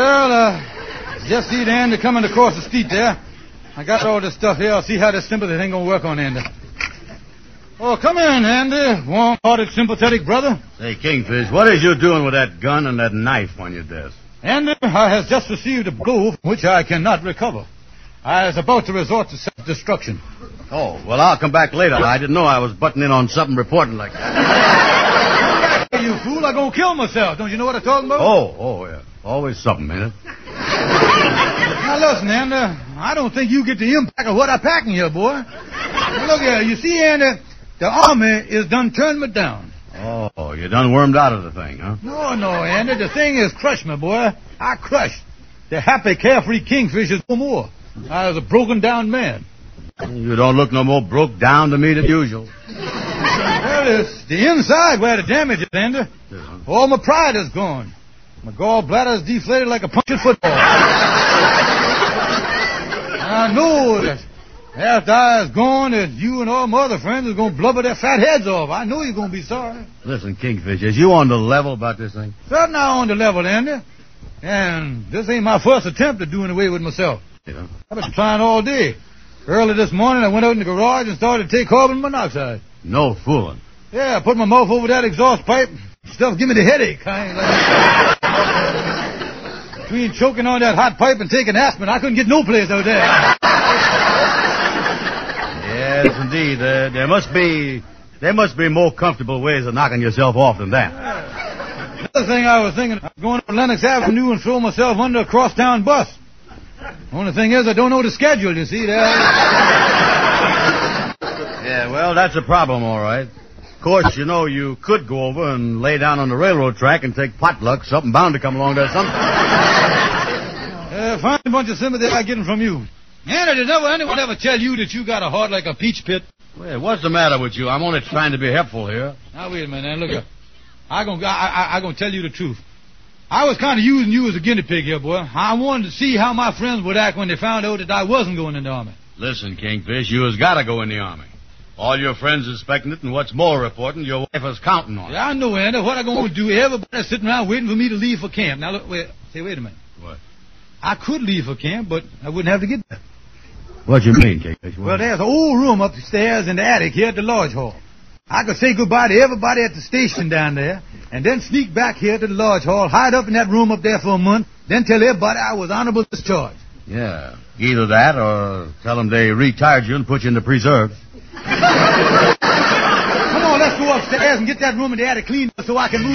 Well, just see the Andy coming across the street there. I got all this stuff here. I'll see how this sympathy thing gonna work on Andy. Oh, come in, Andy. Warm-hearted, sympathetic brother. Say, Kingfish, what is you doing with that gun and that knife on your desk? Andy, I has just received a blow from which I cannot recover. I was about to resort to self-destruction. Oh, well, I'll come back later. I didn't know I was butting in on something important like that. Hey, you fool, I'm gonna kill myself. Don't you know what I'm talking about? Oh, yeah. Always something, ain't it? Now, listen, Andy, I don't think you get the impact of what I'm packing here, boy. Now, look here, you see, Andy, the Army is done turned me down. Oh, you done wormed out of the thing, huh? No, Andy, the thing is crushed me, boy. I crushed. The happy, carefree Kingfish is no more. I was a broken down man. You don't look no more broke down to me than usual. Well, it's the inside where the damage is, Andy. Yeah. All my pride is gone. My gallbladder is deflated like a punctured football. I know that after I is gone, that you and all my other friends is going to blubber their fat heads off. I know you're going to be sorry. Listen, Kingfish, is you on the level about this thing? Certainly I'm on the level, Andy. And this ain't my first attempt at doing away with myself. Yeah. I've been trying all day. Early this morning, I went out in the garage and started to take carbon monoxide. No fooling. Yeah, I put my mouth over that exhaust pipe. Stuff give me the headache. I ain't like... Between choking on that hot pipe and taking aspirin, I couldn't get no place out there. Yes, indeed. There must be more comfortable ways of knocking yourself off than that. Another thing I was thinking, I'm going to Lenox Avenue and throw myself under a crosstown bus. Only thing is, I don't know the schedule, you see there. Yeah, well, that's a problem, all right. Of course, you know, you could go over and lay down on the railroad track and take potluck. Something bound to come along there sometime. Fine bunch of sympathy I'm getting from you. Anna, did anyone ever tell you that you got a heart like a peach pit? Well, what's the matter with you? I'm only trying to be helpful here. Now, wait a minute, man. Look here. I'm gonna tell you the truth. I was kind of using you as a guinea pig here, boy. I wanted to see how my friends would act when they found out that I wasn't going in the Army. Listen, Kingfish, you has got to go in the Army. All your friends is expecting it, and what's more important, your wife is counting on it. Yeah, I know, Andy. What I'm going to do, everybody's sitting around waiting for me to leave for camp. Now, look, wait a minute. What? I could leave for camp, but I wouldn't have to get there. What you mean, Kingfish? Well, there's an old room upstairs in the attic here at the lodge hall. I could say goodbye to everybody at the station down there, and then sneak back here to the lodge hall, hide up in that room up there for a month, then tell everybody I was honorable discharged. Yeah, either that or tell them they retired you and put you in the preserves. Come on, let's go upstairs and get that room in the attic cleaned so I can move.